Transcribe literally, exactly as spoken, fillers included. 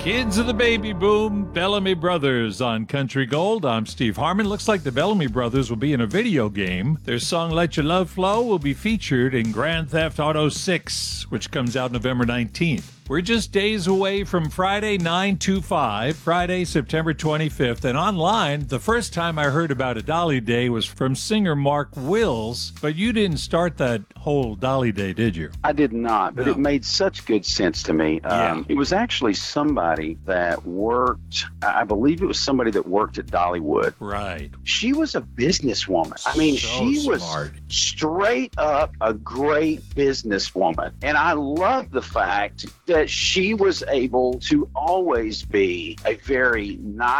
Kids of the baby boom, Bellamy Brothers on Country Gold. I'm Steve Harmon. Looks like the Bellamy Brothers will be in a video game. Their song Let Your Love Flow will be featured in Grand Theft Auto six, which comes out November nineteenth. We're just days away from Friday nine two five, Friday, September twenty-fifth. And online, the first time I heard about a Dolly Day was from singer Mark Wills. But you didn't start that whole Dolly Day, did you? I did not, but No. it made such good sense to me. Yeah. Um, it was actually somebody that worked, I believe it was somebody that worked at Dollywood. Right. She was a businesswoman. I mean, So she was smart. straight up a great businesswoman. And I love the fact that she was able to always be a very nice,